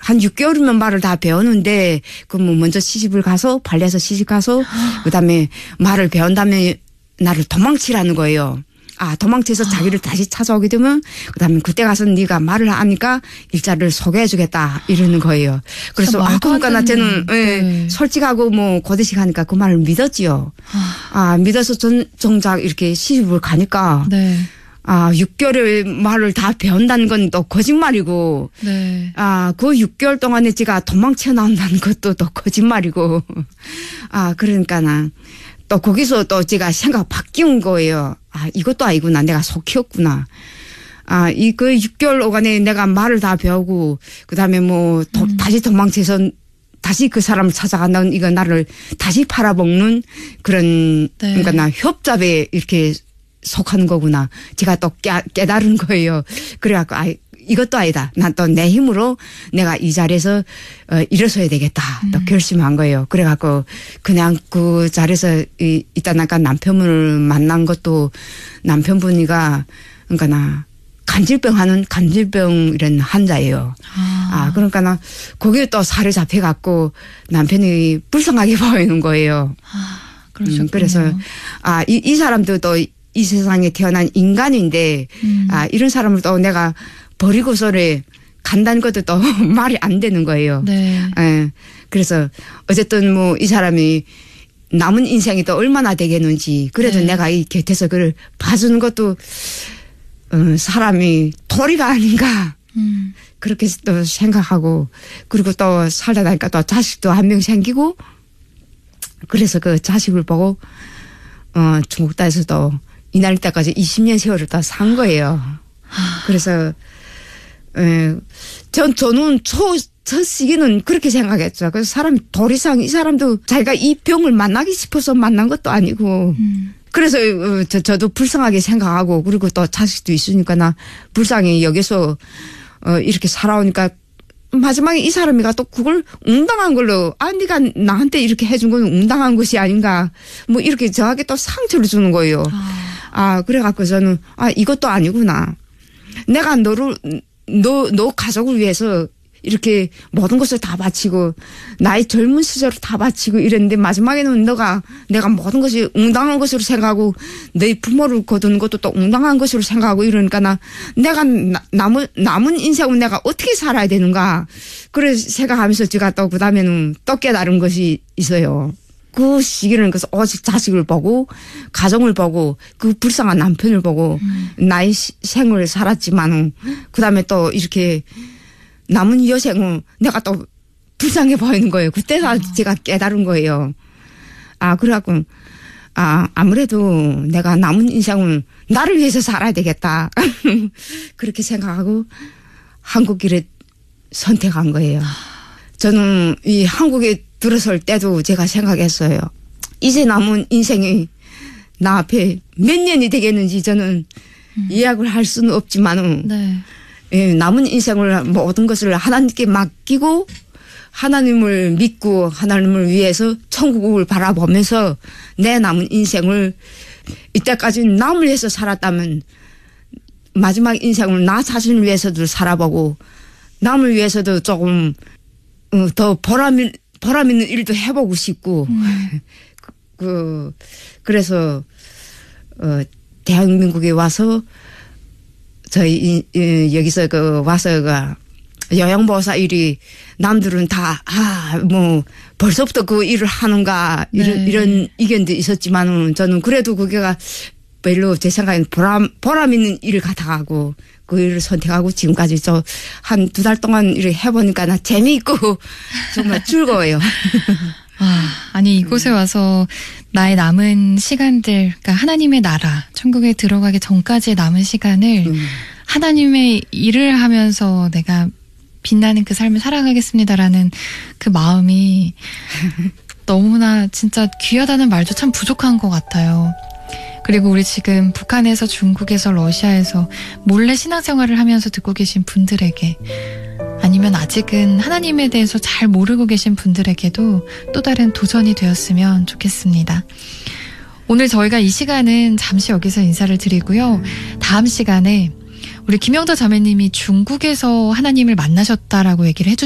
한 6개월이면 말을 다 배우는데 뭐 먼저 시집을 가서 발레에서 시집 가서 그다음에 말을 배운 다음에 나를 도망치라는 거예요. 도망쳐서 자기를 다시 찾아오게 되면 그다음에 그때 가서 네가 말을 하니까 일자리를 소개해주겠다 이러는 거예요. 그래서 그러니까 나한테는 솔직하고 뭐 고대식하니까 그 말을 믿었지요. 믿어서 정작 이렇게 시집을 가니까 6개월의 말을 다 배운다는 건 또 거짓말이고 그 6개월 동안에 제가 도망쳐 나온다는 것도 또 거짓말이고 그러니까 또 거기서 또 제가 생각 바뀐 거예요. 이것도 아니구나. 내가 속였구나. 그 6개월 동안에 내가 말을 다 배우고 그다음에 뭐 다시 도망쳐서 다시 그 사람을 찾아간다는 이거 나를 다시 팔아먹는 그런 그러니까 나 협잡에 이렇게 속하는 거구나. 제가 또 깨달은 거예요. 그래갖고 이것도 아니다. 난 또 내 힘으로 내가 이 자리에서 일어서야 되겠다. 또 결심한 거예요. 그래갖고 그냥 그 자리에서 있다가 남편분을 만난 것도 남편분이가 그러니까 나 간질병 이런 환자예요. 그러니까 나 거기에 또 살이 잡혀갖고 남편이 불쌍하게 보이는 거예요. 그래서 이 사람도 또 이 세상에 태어난 인간인데 이런 사람을 또 내가 버리고서를 간다는 것도 또 말이 안 되는 거예요. 그래서 어쨌든 뭐 이 사람이 남은 인생이 또 얼마나 되겠는지 그래도 내가 이 곁에서 그걸 봐주는 것도 사람이 도리가 아닌가 그렇게 또 생각하고 그리고 또 살다 보니까 또 자식도 한 명 생기고 그래서 그 자식을 보고 중국 땅에서도 이날 때까지 20년 세월을 다 산 거예요. 그래서 저는 첫 시기는 그렇게 생각했죠. 그래서 사람이 도리상 이 사람도 자기가 이 병을 만나기 싶어서 만난 것도 아니고 그래서 저도 불쌍하게 생각하고 그리고 또 자식도 있으니까 나 불쌍히 여기서 이렇게 살아오니까 마지막에 이 사람이가 또 그걸 웅당한 걸로 네가 나한테 이렇게 해준 건 웅당한 것이 아닌가 뭐 이렇게 저에게 또 상처를 주는 거예요. 그래갖고 저는 이것도 아니구나. 내가 너 가족을 위해서 이렇게 모든 것을 다 바치고 나의 젊은 시절을 다 바치고 이랬는데 마지막에는 내가 모든 것이 웅당한 것으로 생각하고 내 부모를 거두는 것도 또 웅당한 것으로 생각하고 이러니까 내가 남은 인생은 내가 어떻게 살아야 되는가 그래서 생각하면서 제가 또 그다음에는 또 깨달은 것이 있어요. 그 시기는 그래서 오직 자식을 보고 가정을 보고 그 불쌍한 남편을 보고 나의 생을 살았지만 그다음에 또 이렇게 남은 여생은 내가 또 불쌍해 보이는 거예요. 그때 제가 깨달은 거예요. 그래갖고 아무래도 내가 남은 인생은 나를 위해서 살아야 되겠다. 그렇게 생각하고 한국 길을 선택한 거예요. 저는 이 한국에 들어설 때도 제가 생각했어요. 이제 남은 인생이 나 앞에 몇 년이 되겠는지 저는 예약을 할 수는 없지만은 남은 인생을 모든 것을 하나님께 맡기고 하나님을 믿고 하나님을 위해서 천국을 바라보면서 내 남은 인생을 이때까지 남을 위해서 살았다면 마지막 인생을 나 자신을 위해서도 살아보고 남을 위해서도 조금 더 보람 있는 일도 해보고 싶고 그래서 대한민국에 와서 저희 여기서 와서가 요양보호사 일이 남들은 다 뭐 벌써부터 그 일을 하는가 이런 의견도 있었지만은 저는 그래도 그게가 별로 제 생각엔 보람 있는 일을 갖다가고 그 일을 선택하고 지금까지 저 한 2달 동안 일을 해보니까 나 재미있고 정말 즐거워요. 아니 이곳에 와서 나의 남은 시간들, 그러니까 하나님의 나라, 천국에 들어가기 전까지의 남은 시간을 하나님의 일을 하면서 내가 빛나는 그 삶을 살아가겠습니다라는 그 마음이 너무나 진짜 귀하다는 말도 참 부족한 것 같아요. 그리고 우리 지금 북한에서 중국에서 러시아에서 몰래 신앙생활을 하면서 듣고 계신 분들에게 아니면 아직은 하나님에 대해서 잘 모르고 계신 분들에게도 또 다른 도전이 되었으면 좋겠습니다. 오늘 저희가 이 시간은 잠시 여기서 인사를 드리고요. 다음 시간에 우리 김영도 자매님이 중국에서 하나님을 만나셨다라고 얘기를 해주셨어요.